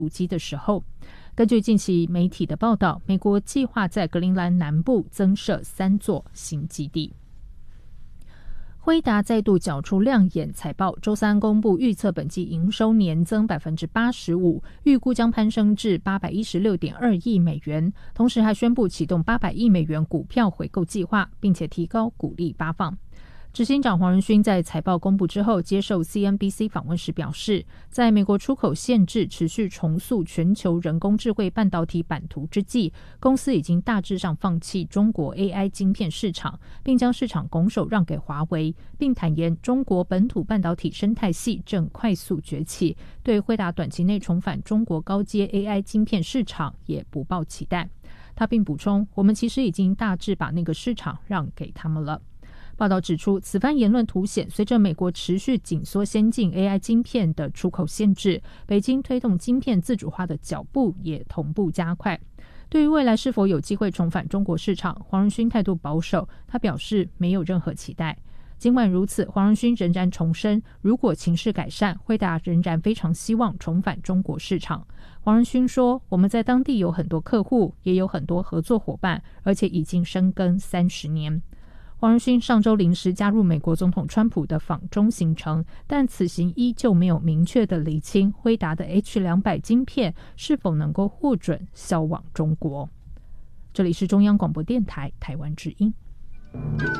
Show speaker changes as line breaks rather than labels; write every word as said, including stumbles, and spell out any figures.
五 G 的时候。根据近期媒体的报道，美国计划在格陵兰南部增设三座新基地。辉达再度缴出亮眼财报，周三公布预测本季营收年增 百分之八十五， 预估将攀升至 八百一十六点二亿美元，同时还宣布启动八百亿美元股票回购计划，并且提高股利发放。执行长黄仁勋在财报公布之后接受 C N B C 访问时表示，在美国出口限制持续重塑全球人工智慧半导体版图之际，公司已经大致上放弃中国 A I 晶片市场，并将市场拱手让给华为，并坦言中国本土半导体生态系正快速崛起，对辉达短期内重返中国高阶 A I 晶片市场也不抱期待。他并补充，我们其实已经大致把那个市场让给他们了。报道指出，此番言论凸显，随着美国持续紧缩先进 A I 晶片的出口限制，北京推动晶片自主化的脚步也同步加快。对于未来是否有机会重返中国市场，黄仁勋态度保守，他表示没有任何期待。尽管如此，黄仁勋仍然重申，如果情势改善，辉达仍然非常希望重返中国市场。黄仁勋说，我们在当地有很多客户，也有很多合作伙伴，而且已经深耕三十年。黄仁勋上周临时加入美国总统川普的访中行程，但此行依旧没有明确的厘清辉达的 H 两百 晶片是否能够获准销往中国。这里是中央广播电台台湾之音。